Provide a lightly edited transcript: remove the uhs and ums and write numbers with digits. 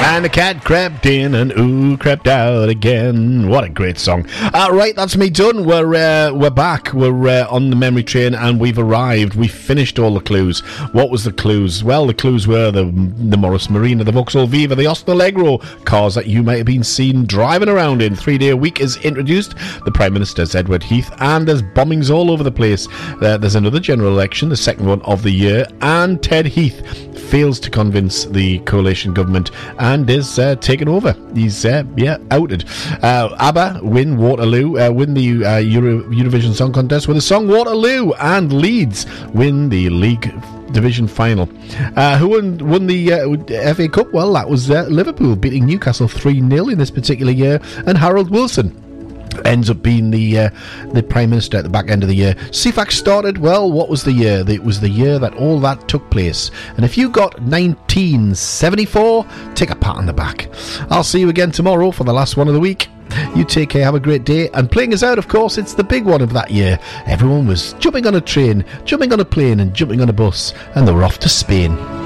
And the cat crept in and ooh crept out again. What a great song. Right, that's me done. We're back. We're on the memory train and we've arrived. We finished all the clues. What was the clues? Well, the clues were the Morris Marina, the Vauxhall Viva, the Austin Allegro, cars that you might have been seen driving around in. 3-day week is introduced. The Prime Minister's Edward Heath, and there's bombings all over the place. There's another general election, the second one of the year, and Ted Heath fails to convince the coalition government and is taken over. He's outed. ABBA win Waterloo, win the Eurovision Song Contest with the song Waterloo, and Leeds win the League Division final. Who won the FA Cup? Well, that was Liverpool beating Newcastle 3-0 in this particular year, and Harold Wilson ends up being the Prime Minister at the back end of the year. CFAX started, well, what was the year? It was the year that all that took place. And if you got 1974, take a pat on the back. I'll see you again tomorrow for the last one of the week. You take care, have a great day. And playing us out, of course, it's the big one of that year. Everyone was jumping on a train, jumping on a plane and jumping on a bus, and they were off to Spain.